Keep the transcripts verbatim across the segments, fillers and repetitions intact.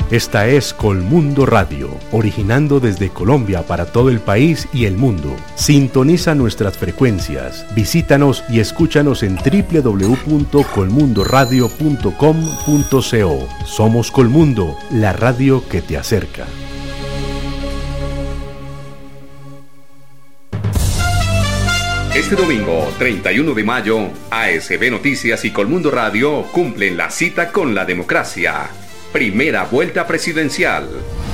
Esta es Colmundo Radio, originando desde Colombia para todo el país y el mundo. Sintoniza nuestras frecuencias, visítanos y escúchanos en doble u doble u doble u punto colmundo radio punto com punto co. Somos Colmundo, la radio que te acerca. Este domingo, treinta y uno de mayo, A S B Noticias y Colmundo Radio cumplen la cita con la democracia. Primera vuelta presidencial.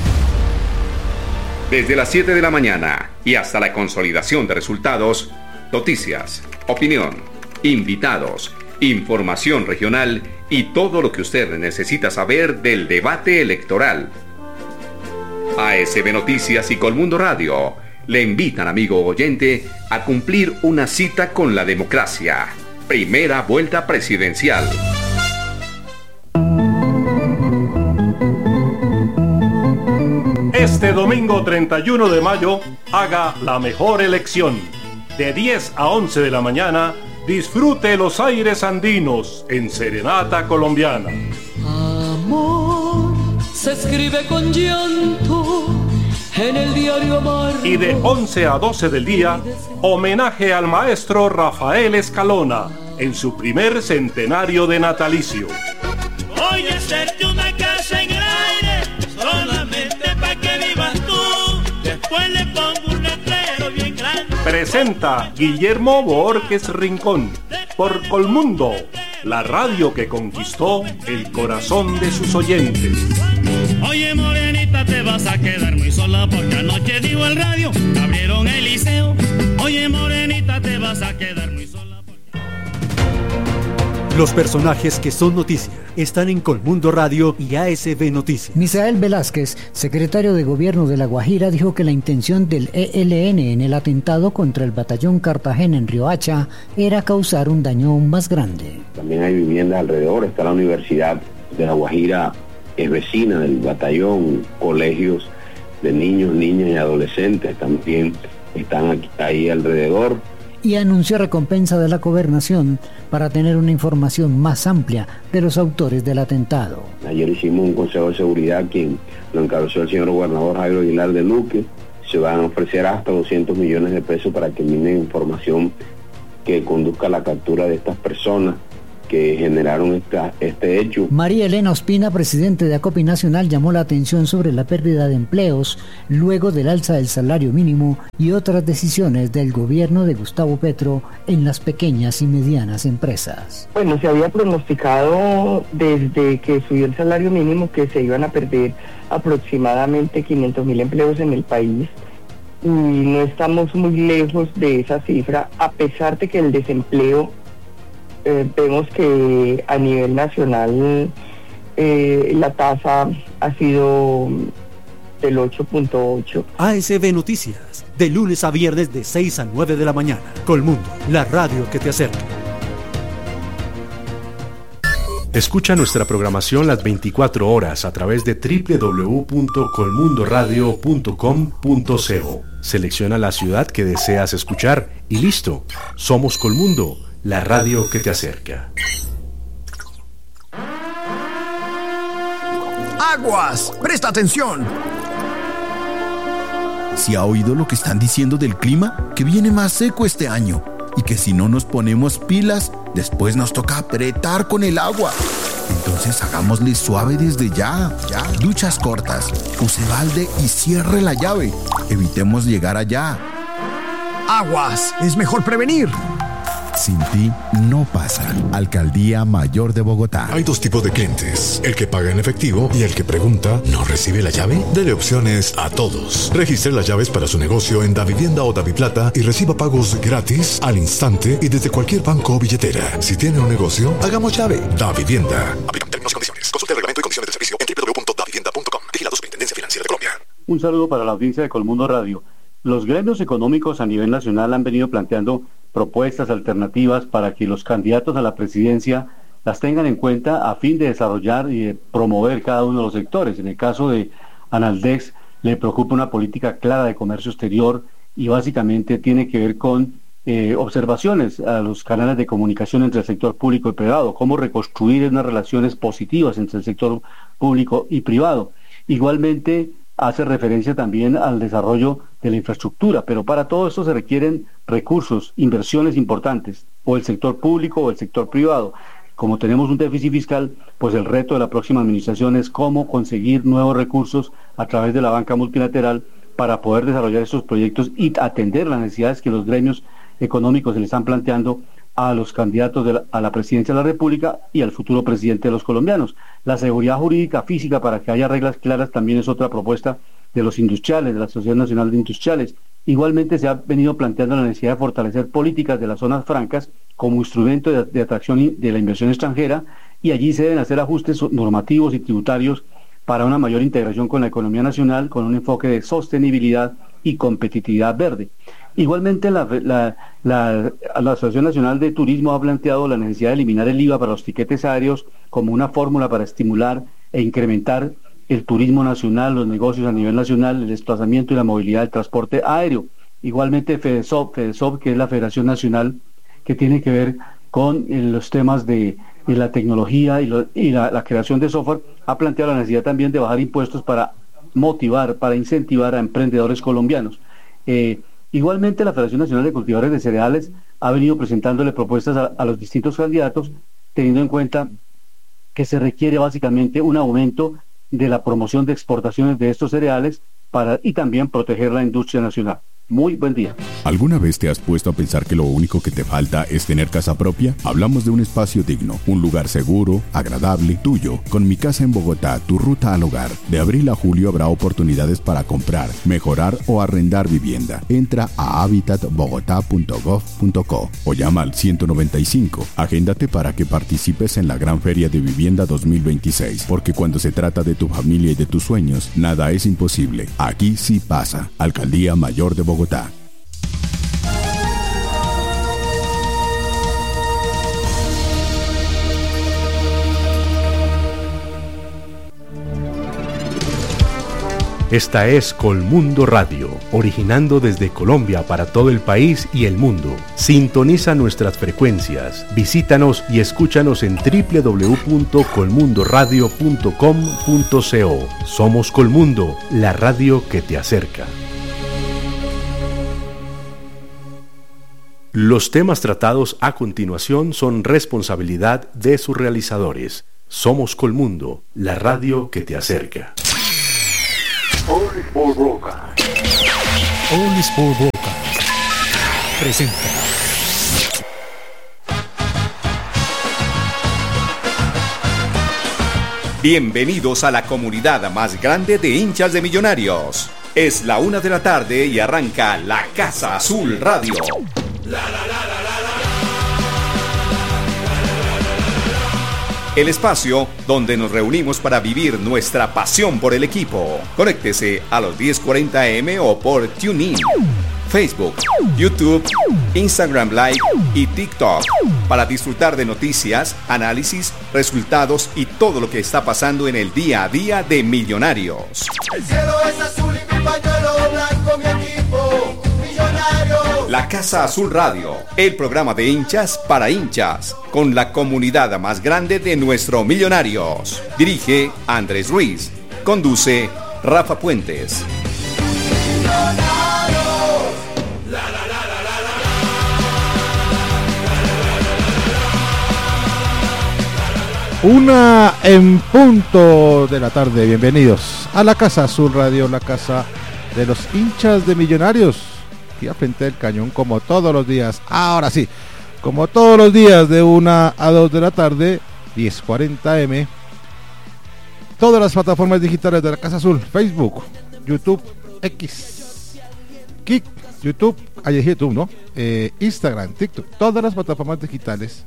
Desde las siete de la mañana y hasta la consolidación de resultados, noticias, opinión, invitados, información regional y todo lo que usted necesita saber del debate electoral. A S B Noticias y Colmundo Radio le invitan, amigo oyente, a cumplir una cita con la democracia. Primera vuelta presidencial. Este domingo treinta y uno de mayo, haga la mejor elección. De diez a once de la mañana, disfrute los aires andinos en Serenata Colombiana. Amor se escribe con llanto en el diario amargo. Y de once a doce del día, homenaje al maestro Rafael Escalona en su primer centenario de natalicio. Voy a hacerte una casa en el aire, solamente para que vivas tú. Después le pongo un letrero bien grande. Presenta Guillermo Borges Rincón por Colmundo, la radio que conquistó el corazón de sus oyentes. Oye, morenita, te vas a quedar muy sola porque anoche dijo el radio, abrieron el liceo. Oye, morenita, te vas a quedar muy sola porque... Los personajes que son noticia están en Colmundo Radio y A S B Noticias. Misael Velázquez, secretario de Gobierno de La Guajira, dijo que la intención del E L N en el atentado contra el batallón Cartagena en Riohacha era causar un daño aún más grande. También hay viviendas alrededor, está la Universidad de La Guajira, es vecina del batallón, colegios de niños, niñas y adolescentes también están aquí, ahí alrededor. Y anunció recompensa de la gobernación para tener una información más amplia de los autores del atentado. Ayer hicimos un consejo de seguridad quien lo encabezó el señor gobernador Jairo Aguilar de Luque. Se van a ofrecer hasta doscientos millones de pesos para que minen información que conduzca a la captura de estas personas que generaron esta, este hecho. María Elena Ospina, presidente de Acopi Nacional, llamó la atención sobre la pérdida de empleos luego del alza del salario mínimo y otras decisiones del gobierno de Gustavo Petro en las pequeñas y medianas empresas. Bueno, se había pronosticado desde que subió el salario mínimo que se iban a perder aproximadamente quinientos mil empleos en el país y no estamos muy lejos de esa cifra, a pesar de que el desempleo Eh, vemos que a nivel nacional eh, la tasa ha sido del ocho punto ocho. A S B Noticias, de lunes a viernes de seis a nueve de la mañana. Colmundo, la radio que te acerca. Escucha nuestra programación las veinticuatro horas a través de doble u doble u doble u punto colmundo radio punto com punto co. Selecciona la ciudad que deseas escuchar y listo. Somos Colmundo, la radio que te acerca. ¡Aguas! ¡Presta atención! ¿Sí ha oído lo que están diciendo del clima? Que viene más seco este año y que si no nos ponemos pilas, después nos toca apretar con el agua. Entonces hagámosle suave desde ya, ya. Duchas cortas, use balde y cierre la llave. Evitemos llegar allá. ¡Aguas! ¡Es mejor prevenir! Sin ti no pasa. Alcaldía Mayor de Bogotá. Hay dos tipos de clientes: el que paga en efectivo y el que pregunta ¿no recibe la llave? Dele opciones a todos. Registre las llaves para su negocio en Davivienda o Daviplata y reciba pagos gratis, al instante y desde cualquier banco o billetera. Si tiene un negocio, hagamos llave. Davivienda. Aplican términos y condiciones. Consulte el reglamento y condiciones de servicio en doble u doble u doble u punto davivienda punto com. Vigilado Superintendencia Financiera de Colombia. Un saludo para la audiencia de Colmundo Radio. Los gremios económicos a nivel nacional han venido planteando propuestas alternativas para que los candidatos a la presidencia las tengan en cuenta a fin de desarrollar y de promover cada uno de los sectores. En el caso de Analdex le preocupa una política clara de comercio exterior y básicamente tiene que ver con eh, observaciones a los canales de comunicación entre el sector público y privado, cómo reconstruir unas relaciones positivas entre el sector público y privado. Igualmente hace referencia también al desarrollo de la infraestructura, pero para todo esto se requieren recursos, inversiones importantes, o el sector público o el sector privado. Como tenemos un déficit fiscal, pues el reto de la próxima administración es cómo conseguir nuevos recursos a través de la banca multilateral para poder desarrollar estos proyectos y atender las necesidades que los gremios económicos se le están planteando a los candidatos de la, a la presidencia de la República y al futuro presidente de los colombianos. La seguridad jurídica física para que haya reglas claras también es otra propuesta de los industriales, de la Sociedad Nacional de Industriales. Igualmente se ha venido planteando la necesidad de fortalecer políticas de las zonas francas como instrumento de, de atracción de la inversión extranjera, y allí se deben hacer ajustes normativos y tributarios para una mayor integración con la economía nacional, con un enfoque de sostenibilidad y competitividad verde. Igualmente la, la, la, la Asociación Nacional de Turismo ha planteado la necesidad de eliminar el I V A para los tiquetes aéreos como una fórmula para estimular e incrementar el turismo nacional, los negocios a nivel nacional, el desplazamiento y la movilidad del transporte aéreo. Igualmente FEDESOB, FEDESOB, que es la Federación Nacional que tiene que ver con eh, los temas de, de la tecnología y, lo, y la, la creación de software, ha planteado la necesidad también de bajar impuestos para motivar, para incentivar a emprendedores colombianos. Eh, igualmente la Federación Nacional de Cultivadores de Cereales ha venido presentándole propuestas a, a los distintos candidatos, teniendo en cuenta que se requiere básicamente un aumento de la promoción de exportaciones de estos cereales para y también proteger la industria nacional. Muy buen día. ¿Alguna vez te has puesto a pensar que lo único que te falta es tener casa propia? Hablamos de un espacio digno, un lugar seguro, agradable, tuyo. Con Mi Casa en Bogotá, tu ruta al hogar. De abril a julio habrá oportunidades para comprar, mejorar o arrendar vivienda. Entra a habitat bogotá punto gov punto co o llama al ciento noventa y cinco. Agéndate para que participes en la Gran Feria de Vivienda dos mil veintiséis, porque cuando se trata de tu familia y de tus sueños, nada es imposible. Aquí sí pasa. Alcaldía Mayor de Bogotá. Bogotá. Esta es Colmundo Radio, originando desde Colombia para todo el país y el mundo. Sintoniza nuestras frecuencias, visítanos y escúchanos en doble u doble u doble u punto colmundo radio punto com punto co. Somos Colmundo, la radio que te acerca. Los temas tratados a continuación son responsabilidad de sus realizadores. Somos Colmundo, la radio que te acerca. All Sport Broadcast. All Sport Broadcast presenta. Bienvenidos a la comunidad más grande de hinchas de Millonarios. Es la una de la tarde y arranca La Casa Azul Radio. El espacio donde nos reunimos para vivir nuestra pasión por el equipo. Conéctese a los diez cuarenta A M o por TuneIn, Facebook, YouTube, Instagram Live y TikTok para disfrutar de noticias, análisis, resultados y todo lo que está pasando en el día a día de Millonarios. El cielo es azul y mi pañuelo blanco, mi equipo, Millonarios. La Casa Azul Radio, el programa de hinchas para hinchas, con la comunidad más grande de nuestro Millonarios. Dirige Andrés Ruiz. Conduce Rafa Puentes. Una en punto de la tarde. Bienvenidos a la Casa Azul Radio, la casa de los hinchas de Millonarios. Aquí a frente del cañón, como todos los días. Ahora sí, como todos los días, de una a dos de la tarde, diez cuarenta A M. Todas las plataformas digitales de la Casa Azul: Facebook, YouTube, X, Kik, YouTube, ahí es YouTube, ¿no? Eh, Instagram, TikTok, todas las plataformas digitales.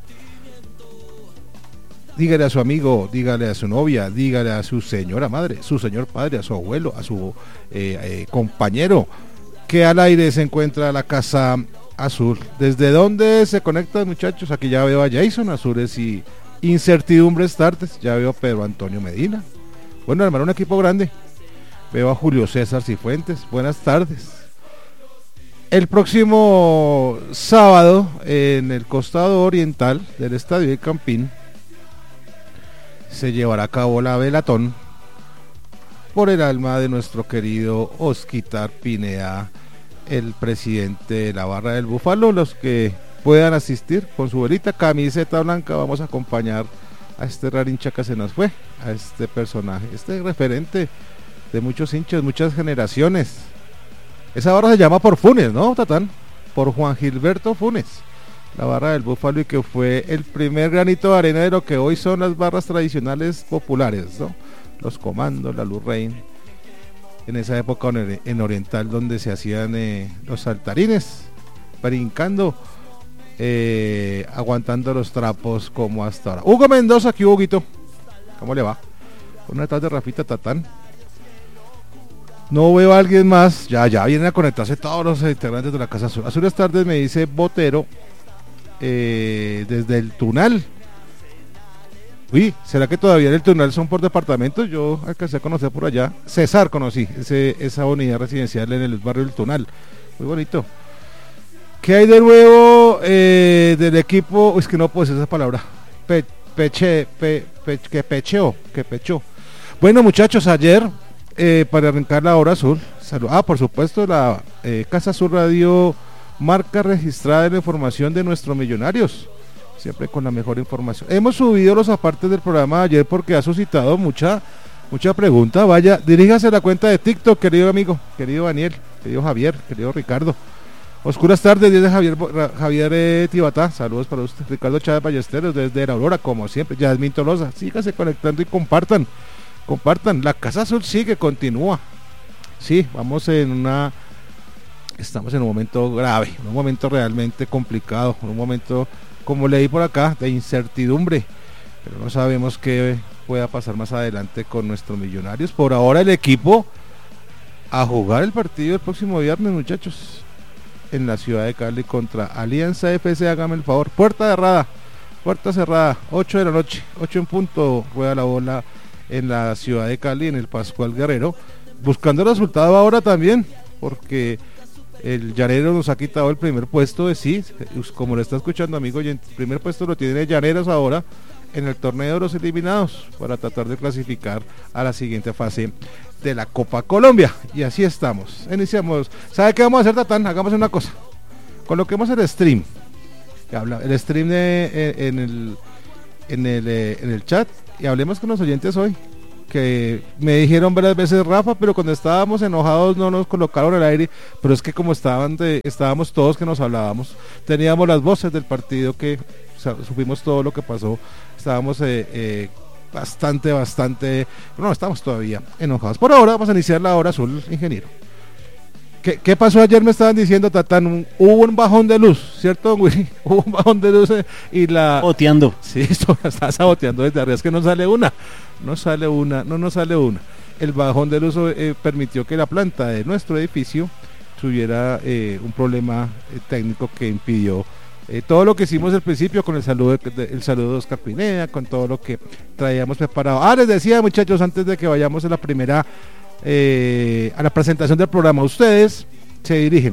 Dígale a su amigo, dígale a su novia, dígale a su señora madre, su señor padre, a su abuelo, a su eh, eh, compañero, que al aire se encuentra la Casa Azul. ¿Desde dónde se conectan, muchachos? Aquí ya veo a Jason Azures y Incertidumbres Tardes. Ya veo a Pedro Antonio Medina. Bueno, hermano, un equipo grande. Veo a Julio César Cifuentes. Buenas tardes. El próximo sábado, en el costado oriental del Estadio El Campín, se llevará a cabo la velatón por el alma de nuestro querido Osquitar Pineda, el presidente de la Barra del Búfalo. Los que puedan asistir con su velita, camiseta blanca, vamos a acompañar a este rarincha que se nos fue, a este personaje, este referente de muchos hinchas, muchas generaciones. Esa barra se llama por Funes, ¿no, Tatán? Por Juan Gilberto Funes, la Barra del Búfalo, y que fue el primer granito de arena de lo que hoy son las barras tradicionales populares, ¿no? Los Comandos, la Luz Rein, en esa época en Oriental, donde se hacían eh, los saltarines, brincando, eh, aguantando los trapos como hasta ahora. Hugo Mendoza, aquí Huguito, ¿cómo le va? Una tarde de Rafita Tatán. No veo a alguien más, ya, ya vienen a conectarse todos los integrantes de la Casa Azul. Azules tardes, me dice Botero, eh, desde el Tunal. Uy, ¿será que todavía en el Tunal son por departamentos? Yo alcancé a conocer por allá. César conocí, ese, esa unidad residencial en el barrio del Tunal. Muy bonito. ¿Qué hay de nuevo eh, del equipo? Uy, es que no puedo decir esa palabra. Pe, peche, pe, pe, que pecheó, que pechó. Bueno, muchachos, ayer, eh, para arrancar la hora azul, salud. Ah, por supuesto, la eh, Casa Azul Radio, marca registrada en la información de nuestros millonarios. Siempre con la mejor información. Hemos subido los apartes del programa de ayer porque ha suscitado mucha mucha pregunta. Vaya, diríjase a la cuenta de TikTok, querido amigo, querido Daniel, querido Javier, querido Ricardo. Oscuras tardes, desde Javier Javier eh, Tibatá, saludos para usted. Ricardo Chávez Ballesteros, desde la Aurora, como siempre. Yasmín Tolosa, síganse conectando y compartan, compartan. La Casa Azul sigue, continúa. Sí, vamos en una... Estamos en un momento grave, en un momento realmente complicado, en un momento... como leí por acá, de incertidumbre, pero no sabemos qué pueda pasar más adelante con nuestros millonarios. Por ahora el equipo a jugar el partido el próximo viernes, muchachos, en la ciudad de Cali contra Alianza F C, hágame el favor, puerta cerrada, puerta cerrada, ocho de la noche, ocho en punto, rueda la bola en la ciudad de Cali, en el Pascual Guerrero, buscando el resultado ahora también, porque el Llanero nos ha quitado el primer puesto de sí, como lo está escuchando, amigo, el primer puesto lo tiene Llaneros ahora en el torneo de los eliminados para tratar de clasificar a la siguiente fase de la Copa Colombia. Y así estamos, iniciamos. ¿Sabe qué vamos a hacer, Tatán? Hagamos una cosa, coloquemos el stream, el stream de, en, el, en, el, en el chat, y hablemos con los oyentes hoy, que me dijeron varias veces, Rafa, pero cuando estábamos enojados no nos colocaron al aire, pero es que como estaban de, estábamos todos que nos hablábamos, teníamos las voces del partido, que o sea, supimos todo lo que pasó, estábamos eh, eh, bastante, bastante, no, estamos todavía enojados. Por ahora vamos a iniciar la hora azul, ingeniero. ¿Qué, ¿Qué pasó ayer? Me estaban diciendo, Tatán, un, hubo un bajón de luz, ¿cierto, Willy? Hubo un bajón de luz eh, y la... Boteando. Sí, esto está saboteando desde arriba, es que no sale una, no sale una, no nos sale una. El bajón de luz eh, permitió que la planta de nuestro edificio tuviera eh, un problema eh, técnico que impidió eh, todo lo que hicimos al principio con el saludo de, de, el saludo de Oscar Pineda, con todo lo que traíamos preparado. Ah, les decía, muchachos, antes de que vayamos a la primera... Eh, a la presentación del programa, ustedes se dirigen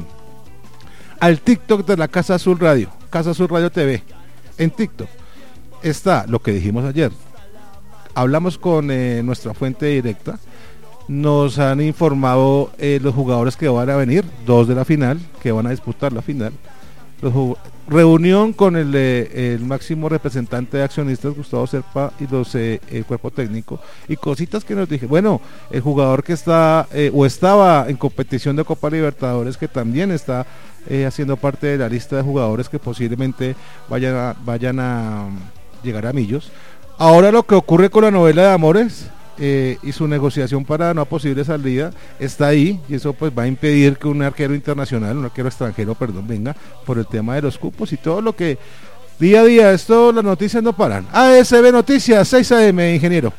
al TikTok de la Casa Azul Radio, Casa Azul Radio T V. En TikTok está lo que dijimos ayer. Hablamos con eh, nuestra fuente directa, nos han informado eh, los jugadores que van a venir, dos de la final, que van a disputar la final. Los, reunión con el, eh, el máximo representante de accionistas, Gustavo Serpa, y los eh, el cuerpo técnico, y cositas que nos dije. Bueno, el jugador que está eh, o estaba en competición de Copa Libertadores, que también está eh, haciendo parte de la lista de jugadores que posiblemente vayan a, vayan a llegar a Millos. Ahora lo que ocurre con la novela de Amores eh, y su negociación para una posible salida está ahí, y eso pues va a impedir que un arquero internacional, un arquero extranjero, perdón, venga por el tema de los cupos y todo lo que día a día, esto, las noticias no paran. A S B Noticias, seis a eme, ingeniero.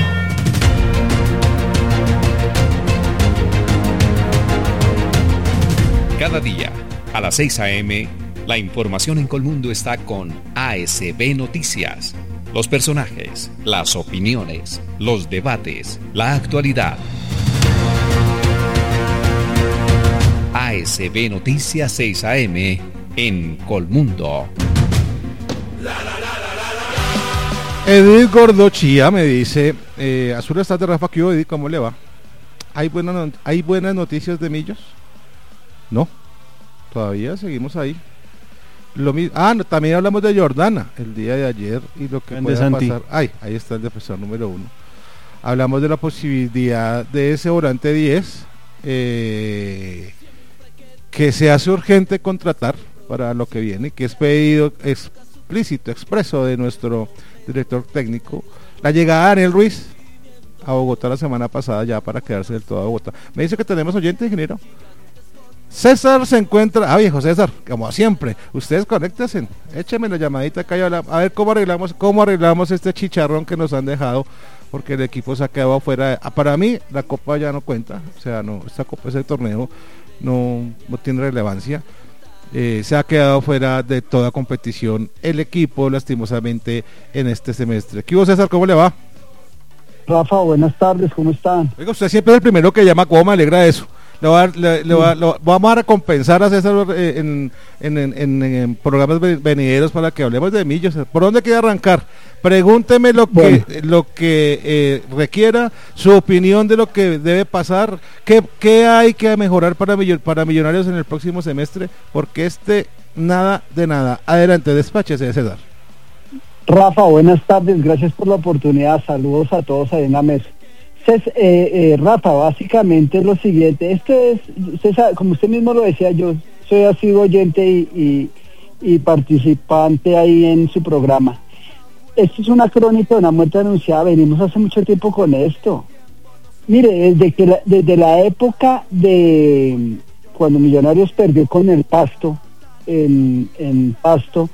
Cada día, a las seis a eme, la información en Colmundo está con A S B Noticias. Los personajes, las opiniones, los debates, la actualidad. A S B Noticias seis a eme en Colmundo. Edith Gordochía me dice, eh, Azul está de Rafa, ¿qué Edith? ¿Cómo le va? ¿Hay, buena, ¿Hay buenas noticias de Millos? No, todavía seguimos ahí. Lo mismo, ah, no, también hablamos de Jordana el día de ayer y lo que puede pasar. Ay, ahí está el defensor número uno. Hablamos de la posibilidad de ese volante diez eh, que se hace urgente contratar para lo que viene, que es pedido explícito, expreso de nuestro director técnico. La llegada de Daniel Ruiz a Bogotá la semana pasada ya para quedarse del todo a Bogotá. Me dice que tenemos oyente, ingeniero. César se encuentra, ah viejo César, como siempre, ustedes conéctense, écheme la llamadita acá y a ver cómo arreglamos, cómo arreglamos este chicharrón que nos han dejado, porque el equipo se ha quedado fuera. De, para mí la copa ya no cuenta, o sea, no, esta copa, ese torneo no, no tiene relevancia, eh, se ha quedado fuera de toda competición el equipo, lastimosamente, en este semestre. ¿Qué hubo, César? ¿Cómo le va? Rafa, buenas tardes, ¿cómo están? Oiga, usted siempre es el primero que llama, ¿cómo me alegra eso? Le va, le, le va, lo, vamos a recompensar a César eh, en, en, en, en, en programas venideros para que hablemos de Millos. ¿Por dónde quiere arrancar? Pregúnteme lo bueno. que lo que eh, requiera, su opinión de lo que debe pasar, qué, qué hay que mejorar para, para Millonarios en el próximo semestre, porque este nada de nada. Adelante, despáchese, César. Rafa, buenas tardes, gracias por la oportunidad, saludos a todos ahí en la mesa. Entonces, eh, eh, Rafa, básicamente es lo siguiente, esto es, usted sabe, como usted mismo lo decía, yo soy así oyente y, y, y participante ahí en su programa. Esto es una crónica de una muerte anunciada, venimos hace mucho tiempo con esto. Mire, desde que la, desde la época de cuando Millonarios perdió con el Pasto, en, en Pasto,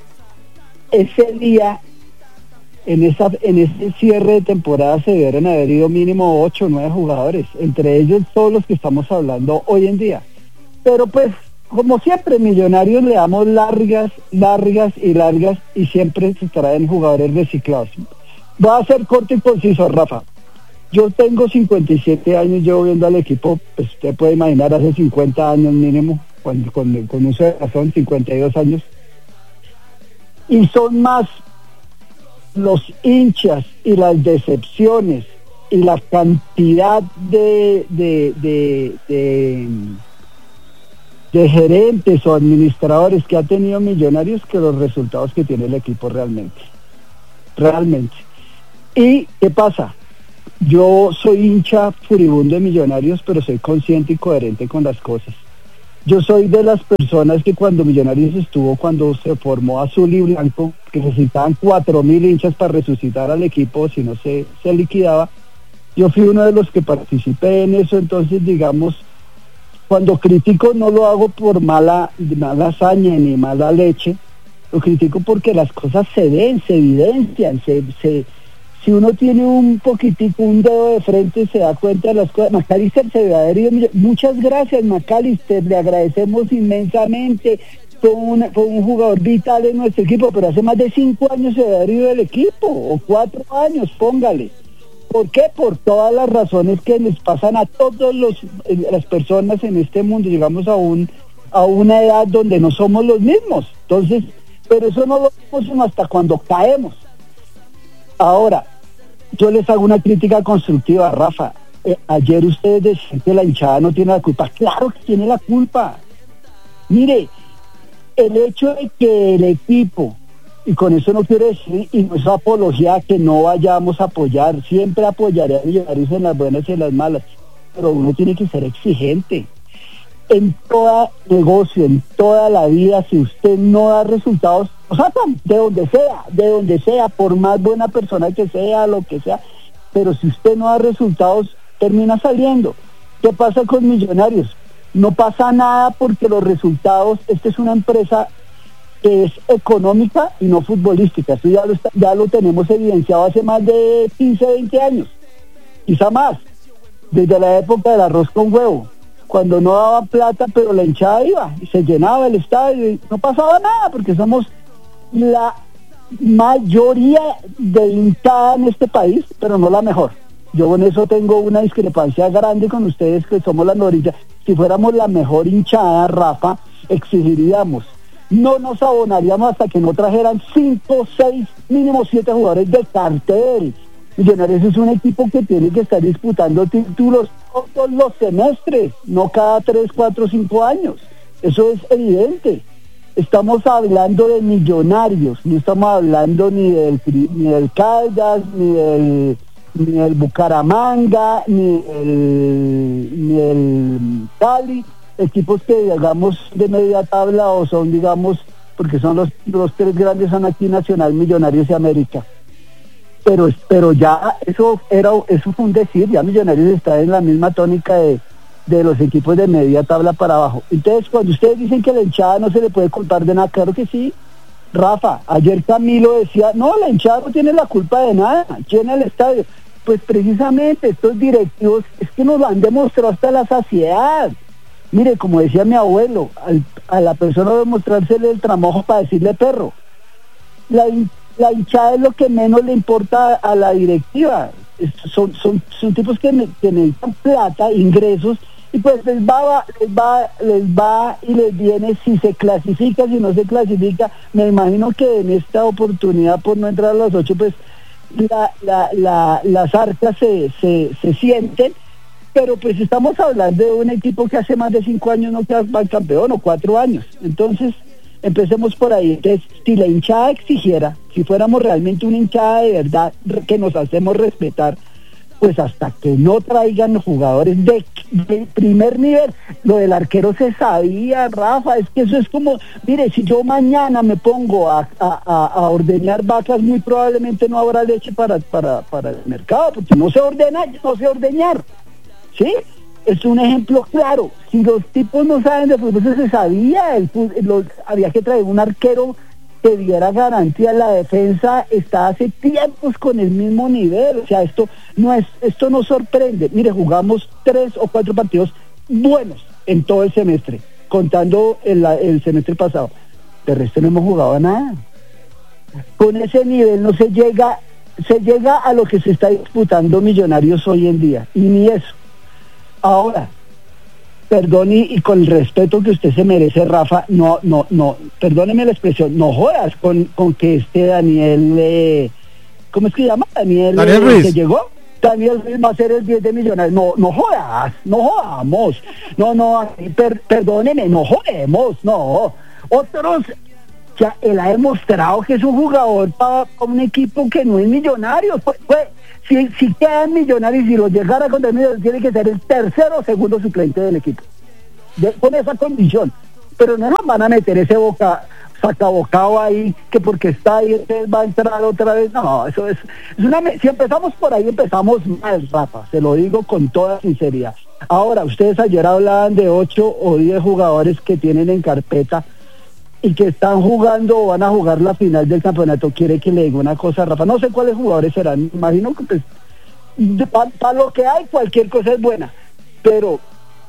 ese día, en esa en ese cierre de temporada se debieron haber ido mínimo ocho o nueve jugadores, entre ellos todos los que estamos hablando hoy en día. Pero pues, como siempre, Millonarios le damos largas, largas y largas y siempre se traen jugadores reciclados. Voy a ser corto y conciso, Rafa. Yo tengo cincuenta y siete años, llevo viendo al equipo, pues usted puede imaginar, hace cincuenta años mínimo, con, con, con uso de razón, cincuenta y dos años. Y son más los hinchas y las decepciones y la cantidad de de, de, de de gerentes o administradores que ha tenido Millonarios que los resultados que tiene el equipo realmente. Realmente. ¿Y qué pasa? Yo soy hincha furibundo de Millonarios, pero soy consciente y coherente con las cosas. Yo soy de las personas que cuando Millonarios estuvo, cuando se formó Azul y Blanco, que necesitaban cuatro mil hinchas para resucitar al equipo, si no se, se liquidaba, yo fui uno de los que participé en eso. Entonces, digamos, cuando critico no lo hago por mala, mala hazaña ni mala leche, lo critico porque las cosas se ven, se evidencian, se... se si uno tiene un poquitico, un dedo de frente, se da cuenta de las cosas. Macalister se debe haber ido. Muchas gracias, Macalister, le agradecemos inmensamente. Fue, una, fue un jugador vital en nuestro equipo, pero hace más de cinco años se debe haber ido del equipo, o cuatro años, póngale. ¿Por qué? Por todas las razones que les pasan a todas las personas en este mundo. Llegamos a un a una edad donde no somos los mismos. Entonces, pero eso no lo vemos sino hasta cuando caemos. Ahora, yo les hago una crítica constructiva, Rafa. Eh, ayer ustedes decían que la hinchada no tiene la culpa. Claro que tiene la culpa. Mire, el hecho de que el equipo, y con eso no quiero decir, y no es apología que no vayamos a apoyar, siempre apoyaré a Millonarios en las buenas y en las malas, pero uno tiene que ser exigente. En todo negocio, en toda la vida, si usted no da resultados, o sea, de donde sea, de donde sea, por más buena persona que sea, lo que sea, pero si usted no da resultados, termina saliendo. ¿Qué pasa con Millonarios? No pasa nada porque los resultados, esta es una empresa que es económica y no futbolística, esto ya lo, está, ya lo tenemos evidenciado hace más de quince, veinte años, quizá más, desde la época del arroz con huevo, cuando no daban plata, pero la hinchada iba, y se llenaba el estadio, y no pasaba nada, porque somos la mayoría de hinchada en este país, pero no la mejor. Yo en eso tengo una discrepancia grande con ustedes, que somos la mayoría. Si fuéramos la mejor hinchada, Rafa, exigiríamos, no nos abonaríamos hasta que no trajeran cinco, seis, mínimo siete jugadores de cartel. Millonarios es un equipo que tiene que estar disputando títulos todos los semestres, no cada tres, cuatro, cinco años. Eso es evidente. Estamos hablando de millonarios, no estamos hablando ni del, ni del Caldas, ni del, ni del Bucaramanga, ni el, ni el Cali, equipos que digamos de media tabla o son digamos, porque son los, los tres grandes son aquí Nacional, Millonarios y América. Pero, pero ya eso era eso fue un decir, ya Millonarios está en la misma tónica de, de los equipos de media tabla para abajo. Entonces, cuando ustedes dicen que la hinchada no se le puede culpar de nada, claro que sí. Rafa, ayer Camilo decía, no, la hinchada no tiene la culpa de nada, llena el estadio. Pues precisamente estos directivos es que nos lo han demostrado hasta la saciedad. Mire, como decía mi abuelo, al, a la persona demostrársele el tramojo para decirle perro. La La hinchada es lo que menos le importa a la directiva. Es, son, son, son tipos que, ne, que necesitan plata, ingresos, y pues les va, les va, les va y les viene si se clasifica, si no se clasifica. Me imagino que en esta oportunidad, por no entrar a las ocho, pues la, la, la, las arcas se, se, se sienten, pero pues estamos hablando de un equipo que hace más de cinco años no queda campeón, o cuatro años. Entonces, empecemos por ahí. Entonces, si la hinchada exigiera, si fuéramos realmente una hinchada de verdad que nos hacemos respetar, pues hasta que no traigan jugadores de, de primer nivel. Lo del arquero se sabía, Rafa, es que eso es como, mire, si yo mañana me pongo a, a, a ordeñar vacas, muy probablemente no habrá leche para, para, para el mercado, porque no se ordena, no sé ordeñar, ¿sí? Es un ejemplo claro. Si los tipos no saben de fútbol, se sabía, el, los, había que traer un arquero que diera garantía. La defensa está hace tiempos con el mismo nivel. O sea, esto no es, esto no sorprende. Mire, jugamos tres o cuatro partidos buenos en todo el semestre, contando el, el semestre pasado. De resto no hemos jugado a nada. Con ese nivel no se llega, se llega a lo que se está disputando Millonarios hoy en día, y ni eso. Ahora, perdón y, y con el respeto que usted se merece, Rafa, no, no, no, perdóneme la expresión, no jodas con, con que este Daniel, eh, ¿cómo es que se llama? Daniel, Daniel eh, Ruiz. que llegó, Daniel Ruiz va a ser el diez de Millonarios, no, no jodas, no jodamos, no, no, per, perdóneme, no jodemos, no, otros, ya él ha demostrado que es un jugador para pa un equipo que no es Millonario, pues, pues Si, si quedan Millonarios y los llegara a contra Millonarios, tiene que ser el tercero o segundo suplente del equipo, de, con esa condición. Pero no nos van a meter ese boca sacabocado ahí, que porque está ahí va a entrar otra vez. No, eso es, es una... Si empezamos por ahí, empezamos mal, Rafa, se lo digo con toda sinceridad. Ahora, ustedes ayer hablaban de ocho o diez jugadores que tienen en carpeta y que están jugando o van a jugar la final del campeonato. Quiere que le diga una cosa, Rafa, no sé cuáles jugadores serán, imagino que pues para pa lo que hay cualquier cosa es buena, pero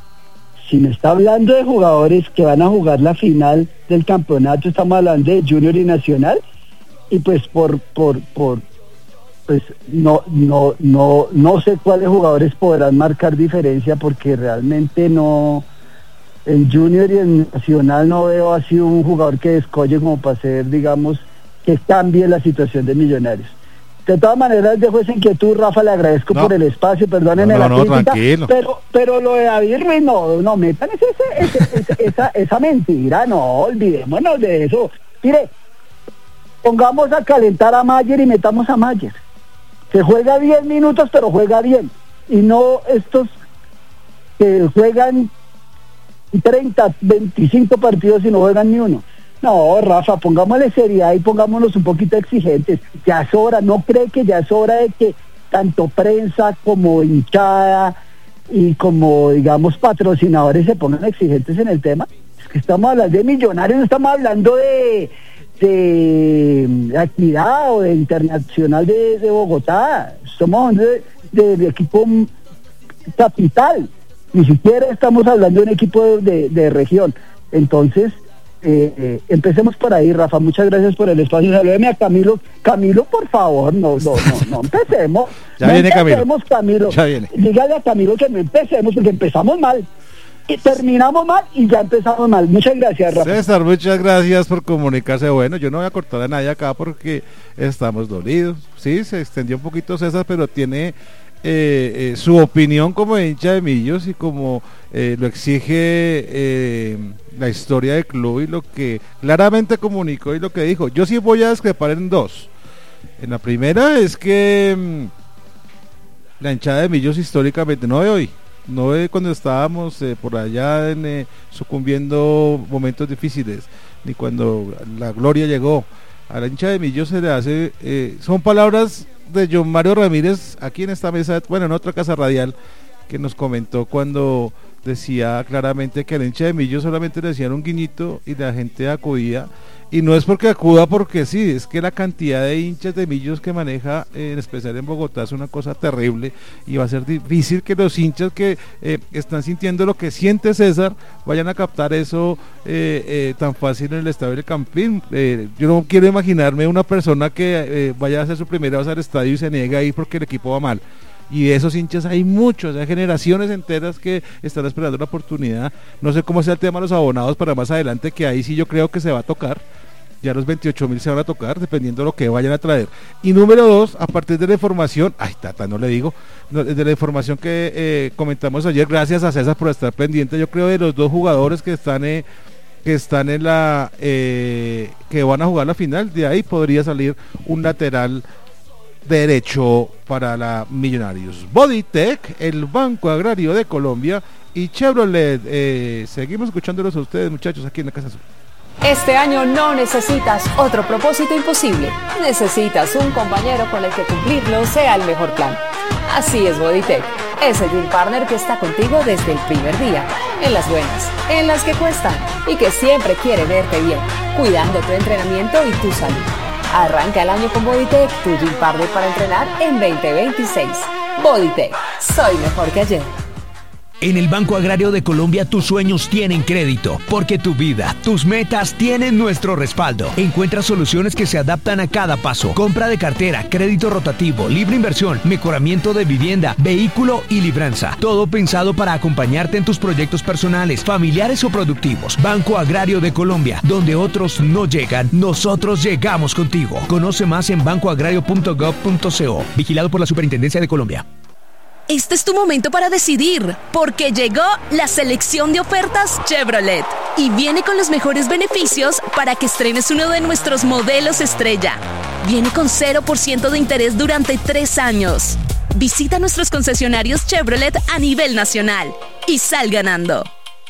si me está hablando de jugadores que van a jugar la final del campeonato, estamos hablando de Junior y Nacional, y pues por por por pues no no no no sé cuáles jugadores podrán marcar diferencia, porque realmente no. En Junior y en Nacional no veo así un jugador que descolle como para hacer, digamos, que cambie la situación de Millonarios. De todas maneras, dejo esa inquietud, Rafa, le agradezco no. por el espacio, perdónenme no, no, la no, crítica, tranquilo. pero pero lo de David Ruiz, no, no metan ese, ese, ese, esa, esa mentira, no, olvidémonos de eso. Mire, pongamos a calentar a Mayer y metamos a Mayer. Se juega diez minutos, pero juega bien, y no estos que juegan treinta, veinticinco partidos y no juegan ni uno. No, Rafa, pongámosle seriedad y pongámonos un poquito exigentes. Ya es hora, ¿no cree que ya es hora de que tanto prensa como hinchada y como, digamos, patrocinadores se pongan exigentes en el tema? Es que estamos hablando de Millonarios, no estamos hablando de de Equidad o de Internacional de, de Bogotá. Estamos hablando de, de, de equipo capital. Ni siquiera estamos hablando de un equipo de, de, de región. Entonces, eh, eh, empecemos por ahí, Rafa. Muchas gracias por el espacio. Saludeme a Camilo. Camilo, por favor, no, no, no, no empecemos. Ya no viene empecemos, Camilo. Camilo. Ya viene. Dígale a Camilo que no empecemos, porque empezamos mal. Y terminamos mal y ya empezamos mal. Muchas gracias, Rafa. César, muchas gracias por comunicarse. Bueno, yo no voy a cortar a nadie acá porque estamos dolidos. Sí, se extendió un poquito César, pero tiene eh, eh, su opinión como hincha de Millos y como eh, lo exige eh, la historia del club y lo que claramente comunicó y lo que dijo. Yo sí voy a discrepar en dos. En la primera es que mmm, la hinchada de Millos históricamente, no de hoy, no de cuando estábamos eh, por allá en, eh, sucumbiendo momentos difíciles, ni cuando la gloria llegó. A la hincha de Millos se le hace, eh, son palabras de John Mario Ramírez aquí en esta mesa, bueno, en otra casa radial, que nos comentó cuando decía claramente que a la hincha de Millos solamente le decían un guiñito y la gente acudía, y no es porque acuda porque sí, es que la cantidad de hinchas de Millos que maneja, eh, en especial en Bogotá, es una cosa terrible, y va a ser difícil que los hinchas que eh, están sintiendo lo que siente César vayan a captar eso eh, eh, tan fácil en el estadio del Campín. Eh, yo no quiero imaginarme una persona que eh, vaya a hacer su primera vez al estadio y se niega a ir porque el equipo va mal. Y de esos hinchas hay muchos, hay generaciones enteras que están esperando la oportunidad. No sé cómo sea el tema de los abonados para más adelante, que ahí sí yo creo que se va a tocar. Ya los veintiocho mil se van a tocar, dependiendo de lo que vayan a traer. Y número dos, a partir de la información, ay tata, no le digo, no, de la información que eh, comentamos ayer, gracias a César por estar pendiente, yo creo de los dos jugadores que están eh, que están en la eh, que van a jugar la final, de ahí podría salir un lateral derecho para la Millonarios. Bodytech, el Banco Agrario de Colombia, y Chevrolet. Eh, seguimos escuchándolos a ustedes, muchachos, aquí en la Casa Azul. Este año no necesitas otro propósito imposible. Necesitas un compañero con el que cumplirlo sea el mejor plan. Así es Bodytech, ese Dream Partner que está contigo desde el primer día, en las buenas, en las que cuestan, y que siempre quiere verte bien, cuidando tu entrenamiento y tu salud. Arranca el año con Bodytech, tu Dream Partner para entrenar en veinte veintiséis. Bodytech, soy mejor que ayer. En el Banco Agrario de Colombia tus sueños tienen crédito, porque tu vida, tus metas tienen nuestro respaldo. Encuentra soluciones que se adaptan a cada paso. Compra de cartera, crédito rotativo, libre inversión, mejoramiento de vivienda, vehículo y libranza. Todo pensado para acompañarte en tus proyectos personales, familiares o productivos. Banco Agrario de Colombia, donde otros no llegan, nosotros llegamos contigo. Conoce más en banco agrario punto gov punto co. Vigilado por la Superintendencia de Colombia. Este es tu momento para decidir, porque llegó la selección de ofertas Chevrolet y viene con los mejores beneficios para que estrenes uno de nuestros modelos estrella. Viene con cero por ciento de interés durante tres años. Visita nuestros concesionarios Chevrolet a nivel nacional y sal ganando.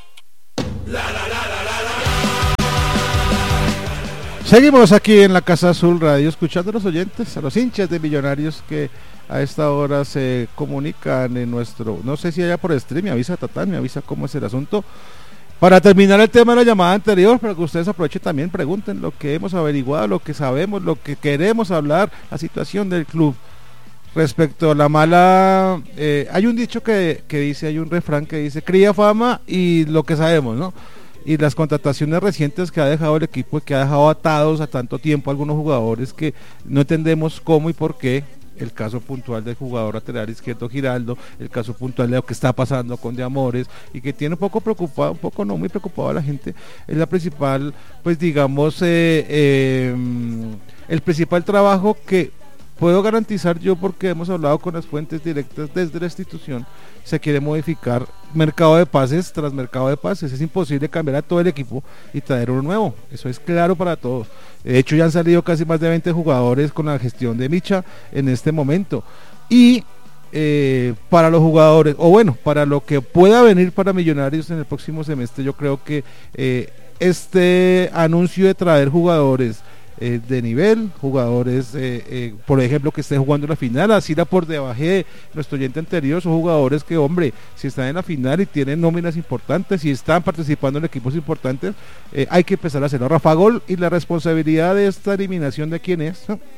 Seguimos aquí en la Casa Azul Radio, escuchando a los oyentes, a los hinchas de Millonarios que a esta hora se comunican en nuestro, no sé si allá por stream, me avisa Tatán, me avisa cómo es el asunto. Para terminar el tema de la llamada anterior, para que ustedes aprovechen también, pregunten lo que hemos averiguado, lo que sabemos, lo que queremos hablar, la situación del club. Respecto a la mala, eh, hay un dicho que, que dice, hay un refrán que dice, cría fama y lo que sabemos, ¿no? Y las contrataciones recientes que ha dejado el equipo y que ha dejado atados a tanto tiempo a algunos jugadores que no entendemos cómo y por qué. El caso puntual del jugador lateral izquierdo Giraldo, el caso puntual de lo que está pasando con De Amores, y que tiene un poco preocupado, un poco no muy preocupado a la gente, es la principal, pues digamos, eh, eh, el principal trabajo que puedo garantizar yo, porque hemos hablado con las fuentes directas desde la institución. Se quiere modificar mercado de pases tras mercado de pases. Es imposible cambiar a todo el equipo y traer uno nuevo, eso es claro para todos. De hecho ya han salido casi más de veinte jugadores con la gestión de Micha en este momento. Y eh, para los jugadores, o bueno, para lo que pueda venir para Millonarios en el próximo semestre, yo creo que eh, este anuncio de traer jugadores Eh, de nivel, jugadores eh, eh, por ejemplo que estén jugando la final, así la por debajo de nuestro oyente anterior, son jugadores que, hombre, si están en la final y tienen nóminas importantes, si están participando en equipos importantes, eh, hay que empezar a hacerlo. Rafa Gol, y la responsabilidad de esta eliminación, ¿de quién es? ¿No?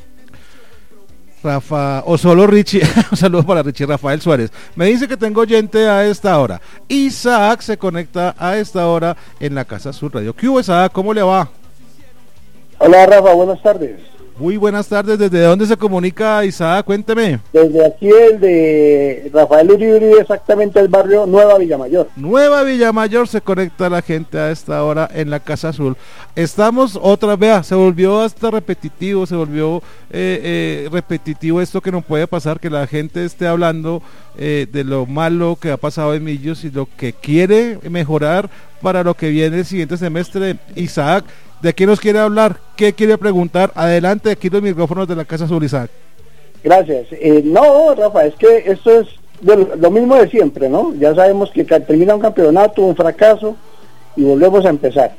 Rafa, o solo Richie. Un saludo para Richie Rafael Suárez. Me dice que tengo oyente a esta hora. Isaac se conecta a esta hora en la Casa Azul Radio. ¿Qué hubo, Isaac? ¿Cómo le va? Hola Rafa, buenas tardes. Muy buenas tardes, ¿desde dónde se comunica Isaac? Cuénteme. Desde aquí el de Rafael Uribe, exactamente el barrio Nueva Villamayor. Nueva Villamayor se conecta la gente a esta hora en la Casa Azul. Estamos otra vez, se volvió hasta repetitivo, se volvió eh, eh, repetitivo esto que no puede pasar, que la gente esté hablando eh, de lo malo que ha pasado en Millos y lo que quiere mejorar para lo que viene el siguiente semestre. Isaac, ¿de qué nos quiere hablar? ¿Qué quiere preguntar? Adelante, aquí los micrófonos de la Casa Azul, Isaac. Gracias. Eh, no, Rafa, es que esto es de lo mismo de siempre, ¿no? Ya sabemos que termina un campeonato, un fracaso, y volvemos a empezar.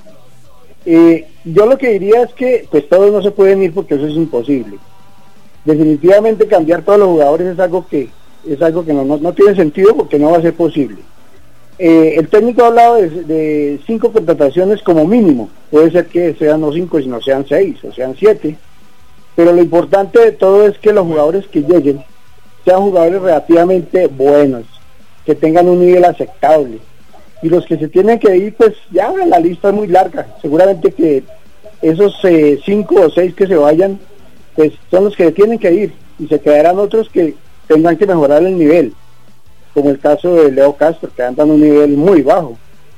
Eh, yo lo que diría es que pues todos no se pueden ir porque eso es imposible. Definitivamente cambiar todos los jugadores es algo que es algo que no, no, no tiene sentido porque no va a ser posible. Eh, el técnico ha hablado de, de cinco contrataciones como mínimo, puede ser que sean no cinco, sino sean seis o sean siete, pero lo importante de todo es que los jugadores que lleguen sean jugadores relativamente buenos, que tengan un nivel aceptable, y los que se tienen que ir, pues ya la lista es muy larga, seguramente que esos eh, cinco o seis que se vayan, pues son los que tienen que ir, y se quedarán otros que tendrán que mejorar el nivel, como el caso de Leo Castro, que andan a un nivel muy bajo.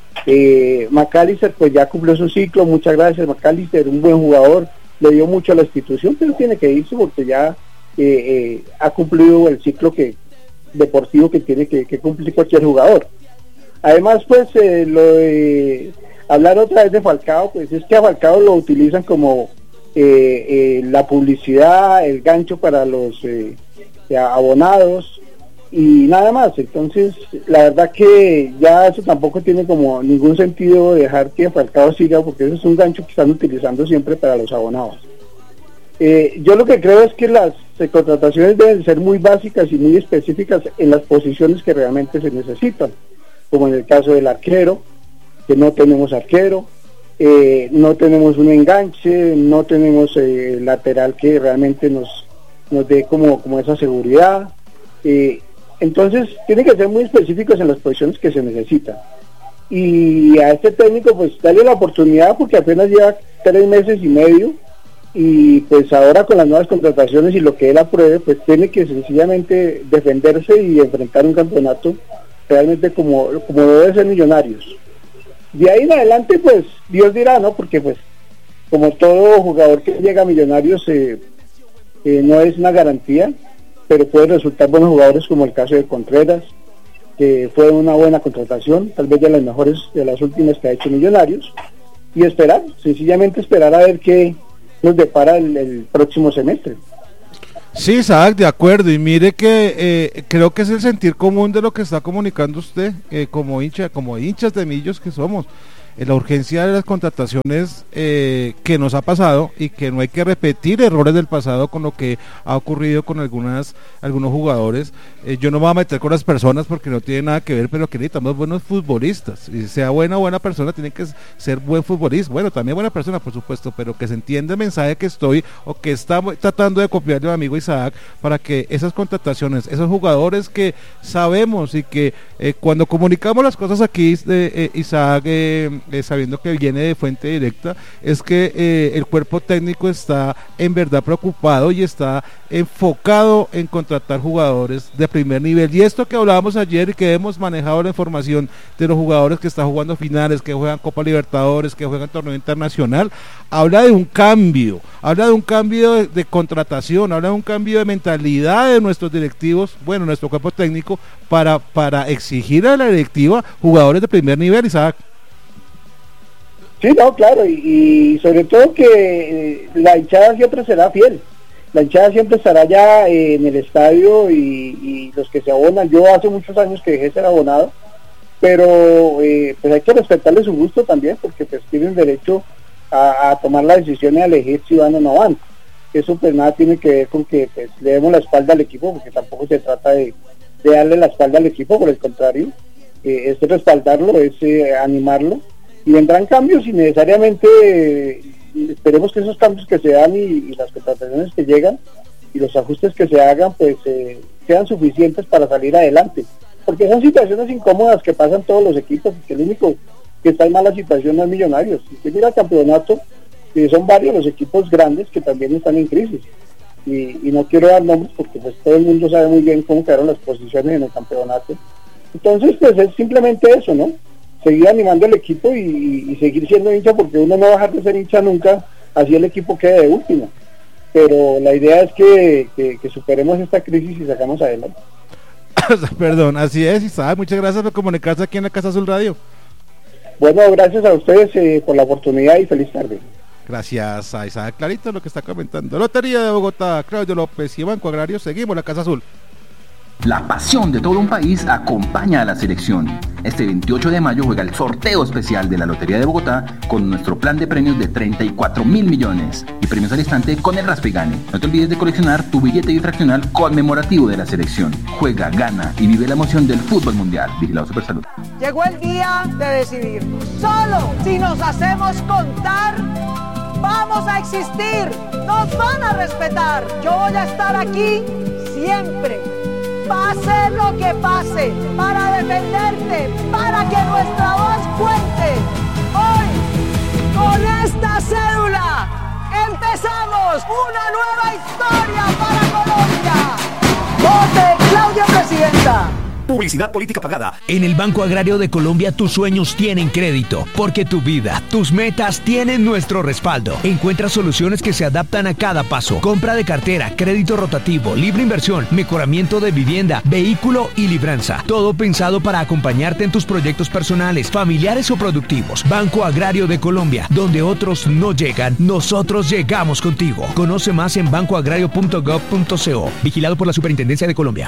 eh, McAllister pues ya cumplió su ciclo, muchas gracias McAllister, un buen jugador, le dio mucho a la institución, pero tiene que irse porque ya eh, eh, ha cumplido el ciclo que deportivo que tiene que, que cumplir cualquier jugador. Además pues eh, lo de hablar otra vez de Falcao, pues es que a Falcao lo utilizan como eh, eh, la publicidad, el gancho para los eh, abonados y nada más. Entonces la verdad que ya eso tampoco tiene como ningún sentido dejar que Falcao siga, porque eso es un gancho que están utilizando siempre para los abonados. Eh, yo lo que creo es que las eh, contrataciones deben ser muy básicas y muy específicas en las posiciones que realmente se necesitan, como en el caso del arquero, que no tenemos arquero, eh, no tenemos un enganche, no tenemos eh, lateral que realmente nos nos dé como, como esa seguridad. Eh, entonces tiene que ser muy específicos en las posiciones que se necesitan, y a este técnico pues darle la oportunidad porque apenas lleva tres meses y medio, y pues ahora con las nuevas contrataciones y lo que él apruebe, pues tiene que sencillamente defenderse y enfrentar un campeonato realmente como, como debe ser Millonarios. De ahí en adelante pues Dios dirá, ¿no? Porque pues como todo jugador que llega a Millonarios eh, eh, no es una garantía, pero pueden resultar buenos jugadores, como el caso de Contreras, que fue una buena contratación, tal vez de las mejores de las últimas que ha hecho Millonarios, y esperar, sencillamente esperar a ver qué nos depara el, el próximo semestre. Sí, Isaac, de acuerdo, y mire que eh, creo que es el sentir común de lo que está comunicando usted, eh, como hincha, como hinchas de Millos que somos. Eh, la urgencia de las contrataciones eh, que nos ha pasado, y que no hay que repetir errores del pasado con lo que ha ocurrido con algunas algunos jugadores. Eh, yo no me voy a meter con las personas porque no tiene nada que ver, pero que necesitamos buenos futbolistas, y sea buena o buena persona tiene que ser buen futbolista, bueno, también buena persona por supuesto, pero que se entienda el mensaje que estoy o que estamos tratando de copiarle a mi amigo Isaac, para que esas contrataciones, esos jugadores que sabemos y que eh, cuando comunicamos las cosas aquí de eh, Isaac eh, Eh, sabiendo que viene de fuente directa, es que eh, el cuerpo técnico está en verdad preocupado y está enfocado en contratar jugadores de primer nivel, y esto que hablábamos ayer y que hemos manejado la información de los jugadores que están jugando finales, que juegan Copa Libertadores, que juegan torneo internacional, habla de un cambio, habla de un cambio de, de contratación, habla de un cambio de mentalidad de nuestros directivos, bueno, nuestro cuerpo técnico, para, para exigir a la directiva jugadores de primer nivel, Isaac. Sí, no, claro, y, y sobre todo que eh, la hinchada siempre será fiel, la hinchada siempre estará ya eh, en el estadio, y, y los que se abonan, yo hace muchos años que dejé de ser abonado, pero eh, pues hay que respetarle su gusto también, porque pues tienen derecho a, a tomar la decisión y a elegir si van o no van. Eso pues nada tiene que ver con que pues, le demos la espalda al equipo, porque tampoco se trata de, de darle la espalda al equipo, por el contrario, eh, es respaldarlo, es eh, animarlo, y vendrán cambios, y necesariamente eh, esperemos que esos cambios que se dan y, y las contrataciones que llegan y los ajustes que se hagan pues eh, sean suficientes para salir adelante, porque son situaciones incómodas que pasan todos los equipos, porque el único que está en mala situación no es Millonarios. Si usted mira el campeonato, y son varios los equipos grandes que también están en crisis. Y, y no quiero dar nombres porque pues todo el mundo sabe muy bien cómo quedaron las posiciones en el campeonato. Entonces pues es simplemente eso, ¿no? Seguir animando al equipo y, y seguir siendo hincha, porque uno no va a dejar de ser hincha nunca, así el equipo quede de último. Pero la idea es que, que, que superemos esta crisis y sacamos adelante. Perdón, así es, Isaac, muchas gracias por comunicarse aquí en la Casa Azul Radio. Bueno, gracias a ustedes eh, por la oportunidad y feliz tarde. Gracias a Isaac, clarito lo que está comentando. Lotería de Bogotá, Claudio López y Banco Agrario, seguimos la Casa Azul. La pasión de todo un país acompaña a la selección. Este veintiocho de mayo juega el sorteo especial de la Lotería de Bogotá con nuestro plan de premios de treinta y cuatro mil millones y premios al instante con el Raspa y Gane. No te olvides de coleccionar tu billete difraccional conmemorativo de la selección. Juega, gana y vive la emoción del fútbol mundial. Vigilado Supersalud. Llegó el día de decidir. Solo si nos hacemos contar, vamos a existir. Nos van a respetar. Yo voy a estar aquí siempre. Pase lo que pase, para defenderte, para que nuestra voz cuente. Hoy, con esta cédula, empezamos una nueva historia para Colombia. ¡Vote Claudia Presidenta! Publicidad política pagada. En el Banco Agrario de Colombia tus sueños tienen crédito, porque tu vida, tus metas tienen nuestro respaldo. Encuentra soluciones que se adaptan a cada paso. Compra de cartera, crédito rotativo, libre inversión, mejoramiento de vivienda, vehículo y libranza. Todo pensado para acompañarte en tus proyectos personales, familiares o productivos. Banco Agrario de Colombia, donde otros no llegan, nosotros llegamos contigo. Conoce más en banco agrario punto gov punto co. Vigilado por la Superintendencia de Colombia.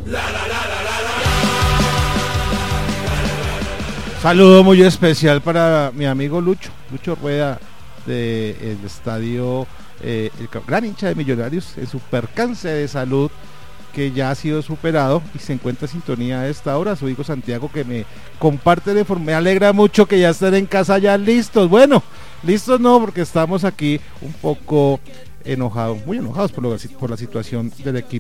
Saludo muy especial para mi amigo Lucho, Lucho Rueda del estadio, eh, el gran hincha de Millonarios, en su percance de salud que ya ha sido superado y se encuentra en sintonía a esta hora. Su hijo Santiago que me comparte la información, me alegra mucho que ya estén en casa ya listos. Bueno, listos no, porque estamos aquí un poco enojados, muy enojados por, lo, por la situación del equipo.